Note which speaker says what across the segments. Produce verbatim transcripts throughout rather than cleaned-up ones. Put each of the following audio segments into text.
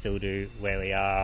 Speaker 1: still do where we are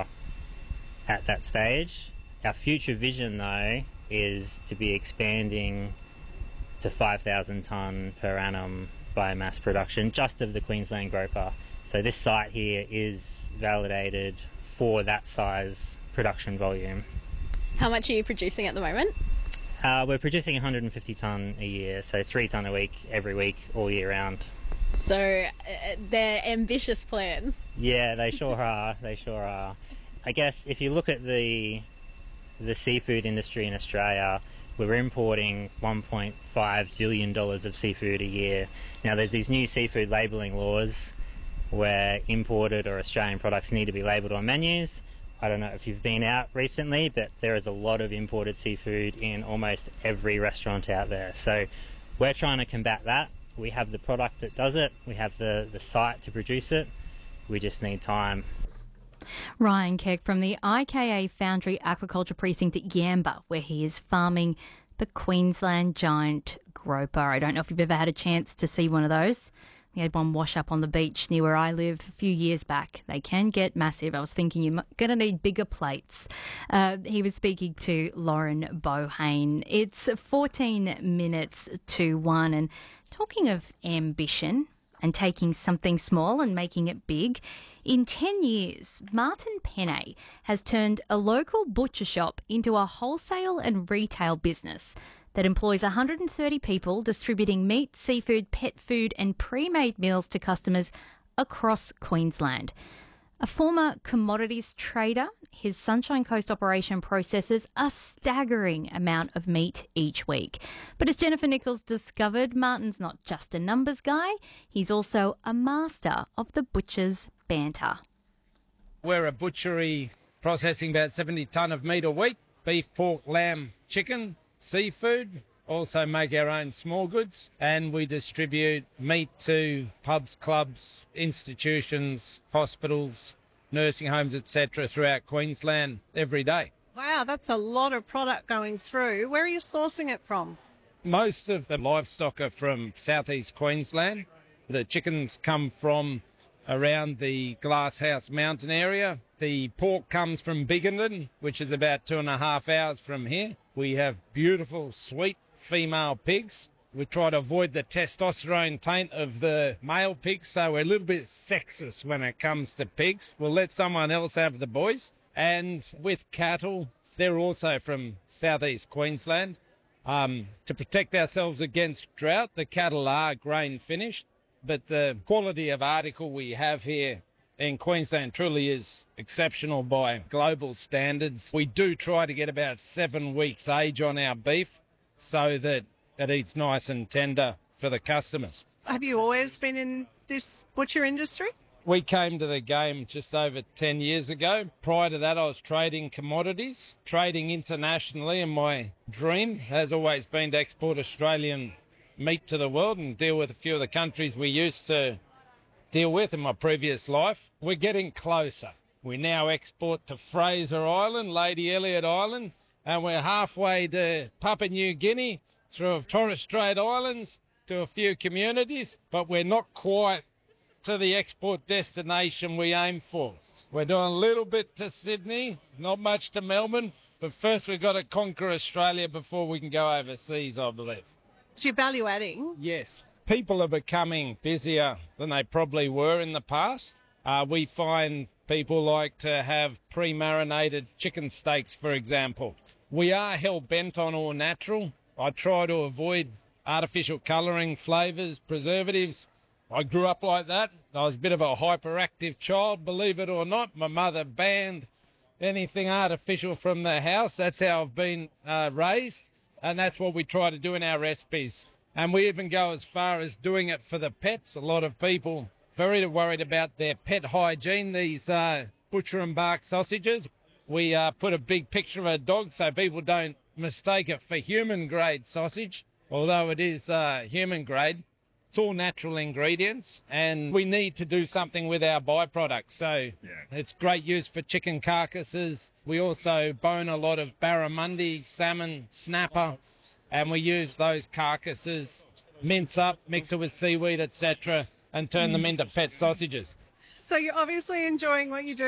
Speaker 1: at that stage. Our future vision, though, is to be expanding to five thousand tonne per annum biomass production just of the Queensland groper. So this site here is validated for that size production volume.
Speaker 2: How much are you producing at the moment?
Speaker 1: Uh, we're producing one hundred fifty tonne a year, so three tonne a week, every week, all year round.
Speaker 2: So uh, they're ambitious plans.
Speaker 1: Yeah, they sure are. They sure are. I guess if you look at the the seafood industry in Australia, we're importing one point five billion dollars of seafood a year. Now, there's these new seafood labelling laws where imported or Australian products need to be labelled on menus. I don't know if you've been out recently, but there is a lot of imported seafood in almost every restaurant out there. So we're trying to combat that. We have the product that does it. We have the, the site to produce it. We just need time.
Speaker 3: Ryan Keck from the I K A Foundry Aquaculture Precinct at Yamba, where he is farming the Queensland giant groper. I don't know if you've ever had a chance to see one of those. We had one wash up on the beach near where I live a few years back. They can get massive. I was thinking you're going to need bigger plates. Uh, he was speaking to Lauren Bohane. It's fourteen minutes to one. And talking of ambition and taking something small and making it big, in ten years, Martin Penne has turned a local butcher shop into a wholesale and retail business that employs one hundred thirty people distributing meat, seafood, pet food and pre-made meals to customers across Queensland. A former commodities trader, his Sunshine Coast operation processes a staggering amount of meat each week. But as Jennifer Nichols discovered, Martin's not just a numbers guy, he's also a master of the butcher's banter.
Speaker 4: We're a butchery processing about seventy tonne of meat a week, beef, pork, lamb, chicken, seafood, also make our own small goods, and we distribute meat to pubs, clubs, institutions, hospitals, nursing homes, et cetera throughout Queensland every day.
Speaker 5: Wow, that's a lot of product going through. Where are you sourcing it from?
Speaker 4: Most of the livestock are from southeast Queensland. The chickens come from around the Glasshouse Mountain area. The pork comes from Biggerton, which is about two and a half hours from here. We have beautiful, sweet female pigs. We try to avoid the testosterone taint of the male pigs, so we're a little bit sexist when it comes to pigs. We'll let someone else have the boys. And with cattle, they're also from southeast Queensland. Um, to protect ourselves against drought, the cattle are grain finished, but the quality of article we have here in Queensland truly is exceptional by global standards. We do try to get about seven weeks age on our beef so that it eats nice and tender for the customers.
Speaker 5: Have you always been in this butcher industry?
Speaker 4: We came to the game just over ten years ago. Prior to that, I was trading commodities, trading internationally, and my dream has always been to export Australian meat to the world and deal with a few of the countries we used to deal with in my previous life. We're getting closer. We now export to Fraser Island, Lady Elliot Island, and we're halfway to Papua New Guinea through Torres Strait Islands to a few communities, but we're not quite to the export destination we aim for. We're doing a little bit to Sydney, not much to Melbourne, but first we've got to conquer Australia before we can go overseas, I believe.
Speaker 5: So you're value adding?
Speaker 4: Yes. People are becoming busier than they probably were in the past. Uh, we find people like to have pre-marinated chicken steaks, for example. We are hell-bent on all natural. I try to avoid artificial colouring, flavours, preservatives. I grew up like that. I was a bit of a hyperactive child, believe it or not. My mother banned anything artificial from the house. That's how I've been uh, raised, and that's what we try to do in our recipes. And we even go as far as doing it for the pets. A lot of people very worried about their pet hygiene, these uh, butcher and bark sausages. We uh, put a big picture of a dog so people don't mistake it for human-grade sausage, although it is uh, human-grade. It's all natural ingredients, and we need to do something with our byproducts. So yeah. It's great use for chicken carcasses. We also bone a lot of barramundi, salmon, snapper, and we use those carcasses, mince up, mix it with seaweed, et cetera, and turn them into pet sausages.
Speaker 5: So you're obviously enjoying what you do.